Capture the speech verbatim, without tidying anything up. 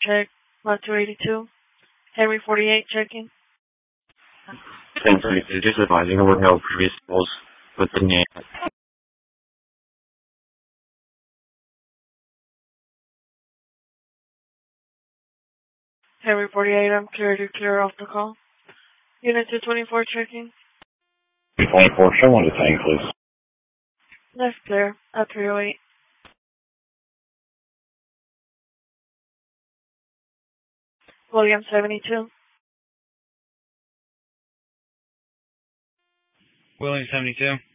check. Lot two eighty-two. Henry forty-eight checking. ten thirty-two, just advising there were no previous calls with the name. Henry forty-eight, I'm clear to clear off the call. Unit two twenty-four checking. two twenty-four, show one to tank, please. That's clear. At three oh eight. William seventy-two. William seventy-two.